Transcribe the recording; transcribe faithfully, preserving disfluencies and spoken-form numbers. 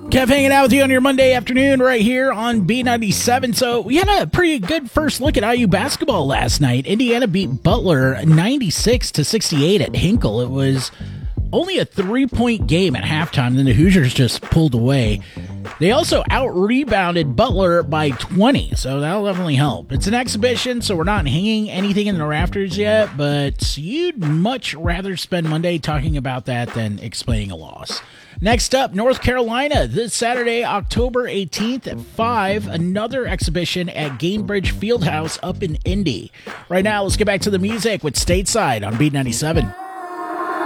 Kev hanging out with you on your Monday afternoon right here on B ninety-seven. So we had a pretty good first look at I U basketball last night. Indiana beat Butler ninety-six to sixty-eight at Hinkle. It was only a three-point game at halftime, then the Hoosiers just pulled away. They also out-rebounded Butler by twenty, so that'll definitely help. It's an exhibition, so we're not hanging anything in the rafters yet, but you'd much rather spend Monday talking about that than explaining a loss. Next up, North Carolina, this Saturday, October eighteenth at five, another exhibition at Gainbridge Fieldhouse up in Indy. Right now, let's get back to the music with Stateside on B ninety-seven.